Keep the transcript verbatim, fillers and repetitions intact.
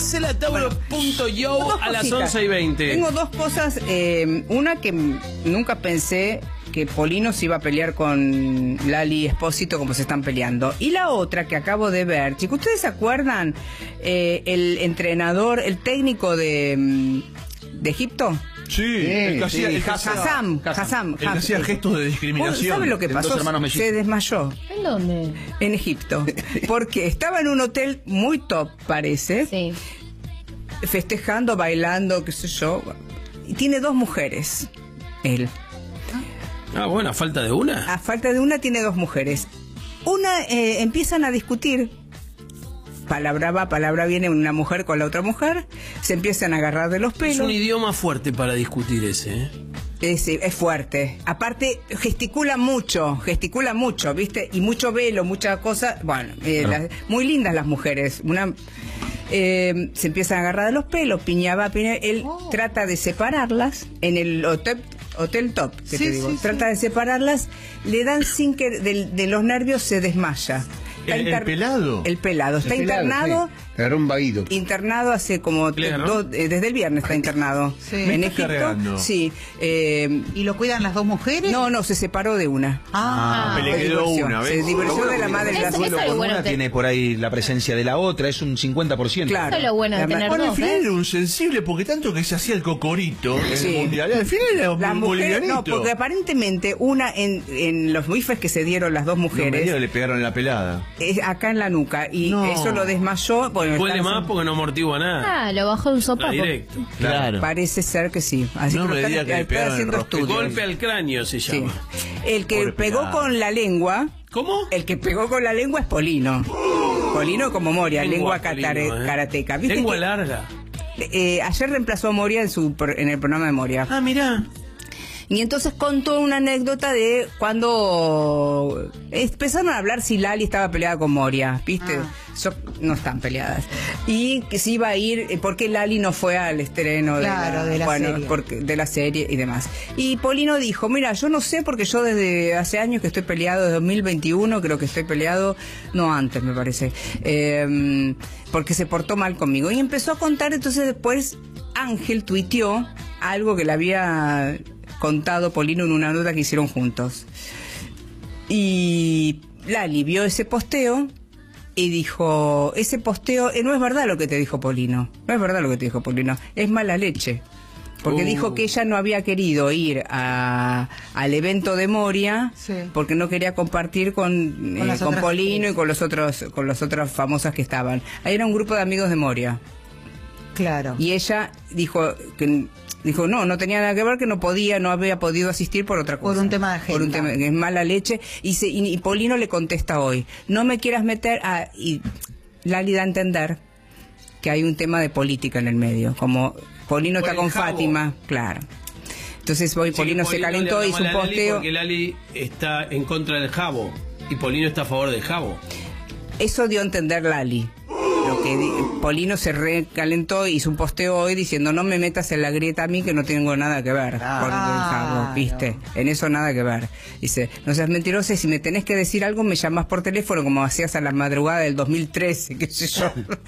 Marcela Tauro punto io Tengo dos a las cositas. once y veinte. Tengo dos cosas. Eh, una que m- nunca pensé que Polino se iba a pelear con Lali Espósito como se están peleando. Y la otra que acabo de ver, chicos, ¿ustedes se acuerdan eh, el entrenador, el técnico de, mm, de Egipto? Sí, el que hacía, Sí, el que hacía- Hassam, Hassam, el que hacía Hassam. gestos de discriminación. ¿Sabe lo que de los pasó? hermanos mellizos. Se desmayó ¿En dónde? en Egipto. Porque estaba en un hotel muy top, parece. Sí. Festejando, bailando, qué sé yo. Y tiene dos mujeres, él. Ah, bueno, a falta de una. A falta de una, tiene dos mujeres. Una, eh, empiezan a discutir. Palabra va, palabra viene, una mujer con la otra mujer. Se empiezan a agarrar de los Es pelos. un idioma fuerte para discutir ese, ¿eh? Es, es fuerte. Aparte, gesticula mucho, gesticula mucho, ¿viste? Y mucho velo, mucha cosa. Bueno, eh, Claro. las- muy lindas las mujeres. Una eh, se empiezan a agarrar de los pelos, piña va, piña. Él Oh. trata de separarlas en el hotel, hotel top, que Sí, te digo. sí, Trata sí. de separarlas, le dan sin que de, de los nervios se desmaya. Está ¿El- el inter- pelado? El pelado. Está El pelado, internado. sí. Agarró un vaguito. Internado hace como Le agarró. dos- eh, desde el viernes está internado Sí. en Me está Egipto. cargando. Sí. eh, ¿Y lo cuidan las dos mujeres? no, no, se separó de una. Ah, Ah, le se quedó divorció. una, Se ¿ves? divorció Lo bueno de la que madre de Es- las es dos. algo Con bueno una te- tiene por ahí la presencia de la otra, es un cincuenta por ciento. Claro. Eso es lo bueno de La- tener Bueno, al dos, final ¿ves? era un sensible, porque tanto que se hacía el cocorito en Sí. el mundial, al final era Las un mujeres, bolivianito. no, porque aparentemente una en, en los bifes que se dieron las dos No me diga mujeres, que le pegaron en la pelada. es acá en la nuca, y No. eso lo desmayó. Bueno, Duele están- más porque no amortigua nada. Ah, lo bajó de un Está sopapo. directo. Claro. Parece ser que sí. Así No que lo me están, diga que le están pegaron haciendo el rosquete. estudios. Golpe al cráneo se Sí. llama. El que Pobre pegó pelado. con la lengua, ¿Cómo? el que pegó con la lengua es Polino. Polino como Moria, lengua, Polino, catare- ¿eh? karateca. ¿Viste Lengua que- larga. eh, ayer reemplazó a Moria en, su, pro- en el programa de Moria. Ah, mirá. Y entonces contó una anécdota de cuando empezaron a hablar si Lali estaba peleada con Moria, ¿viste? Ah. So- no están peleadas. Y que se iba a ir, eh, ¿por qué Lali no fue al estreno Claro, de, de la bueno, serie. porque- de la serie y demás? Y Polino dijo, mira, yo no sé porque yo desde hace años que estoy peleado, desde dos mil veintiuno creo que estoy peleado, no antes me parece, eh, porque se portó mal conmigo. Y empezó a contar, entonces después Ángel tuiteó algo que le había contado Polino en una nota que hicieron juntos. Y Lali vio ese posteo y dijo, ese posteo, eh, no es verdad lo que te dijo Polino, no es verdad lo que te dijo Polino, es mala leche. Porque Uh. dijo que ella no había querido ir a, al evento de Moria Sí. porque no quería compartir con, eh, Con las con otras Polino y actrices. con los otros con las otras famosas que estaban. Ahí era un grupo de amigos de Moria. claro. Y ella dijo que dijo no, no tenía nada que ver, que no podía, no había podido asistir por otra cosa. Por un tema de agenda. Por un tema que es mala leche. Y, se, y, y Polino le contesta hoy, no me quieras meter a... Y Lali da a entender que hay un tema de política en el medio, como Polino Por está el con jabo. Fátima, claro. Entonces hoy Sí, Polino se le calentó, habla hizo mal un a Lali posteo. Porque Lali está en contra del jabo y Polino está a favor del jabo. Eso dio a entender Lali. Lo que di- Polino se recalentó, hizo un posteo hoy diciendo no me metas en la grieta a mí que no tengo nada que ver Claro. con el jabo, ¿viste? En eso nada que ver. Dice, no seas mentirosa y si me tenés que decir algo me llamás por teléfono como hacías a la madrugada del dos mil trece, qué sé yo.